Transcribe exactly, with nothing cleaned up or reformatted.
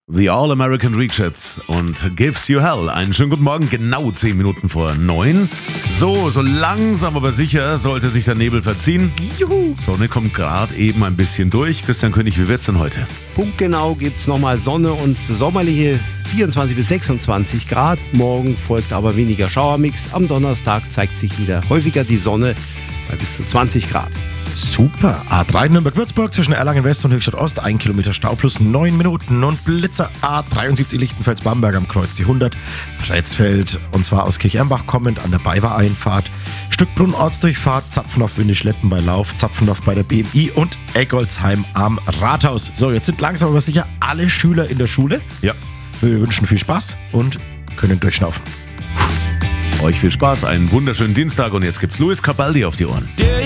The All-American Rejects und Gives You Hell. Einen schönen guten Morgen, genau zehn Minuten vor neun. So, so langsam aber sicher sollte sich der Nebel verziehen. Juhu! Sonne kommt gerade eben ein bisschen durch. Christian König, wie wird's denn heute? Punktgenau gibt's nochmal Sonne und sommerliche vierundzwanzig bis sechsundzwanzig Grad. Morgen folgt aber weniger Schauermix. Am Donnerstag zeigt sich wieder häufiger die Sonne bei bis zu zwanzig Grad. Super. A drei Nürnberg-Würzburg zwischen Erlangen West und Höchstadt Ost. Ein Kilometer Stau plus neun Minuten. Und Blitzer A dreiundsiebzig Lichtenfels-Bamberg am Kreuz die hundert. Pretzfeld und zwar aus Kirchernbach kommend an der Baywer-Einfahrt. Stückbrunn Ortsdurchfahrt. Zapfendorf Windischletten bei Lauf. Zapfendorf bei der B M I und Eggolsheim am Rathaus. So, jetzt sind langsam aber sicher alle Schüler in der Schule. Ja. Wir wünschen viel Spaß und können durchschnaufen. Euch viel Spaß, einen wunderschönen Dienstag und jetzt gibt's Luis Capaldi auf die Ohren.